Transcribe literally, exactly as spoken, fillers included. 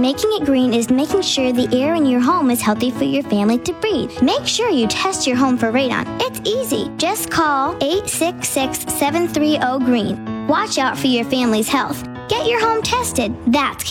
making it green is making sure the air in your home is healthy for your family to breathe. Make sure you test your home for radon. It's easy. Just call eight six six, seven three zero, GREEN. Watch out for your family's health. Get your home tested. That's